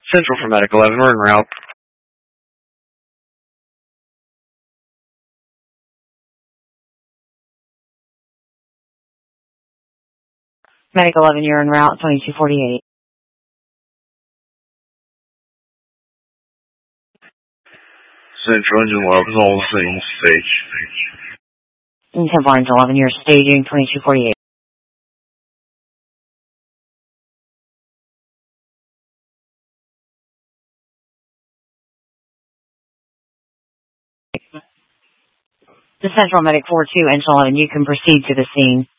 Central for Medic 11, we're en route. Medic 11, you're en route, 2248. Central Engine 11 is all the same stage. Temple Engine 11, you're staging 2248. The Central Medic 42, Engine 11, you can proceed to the scene.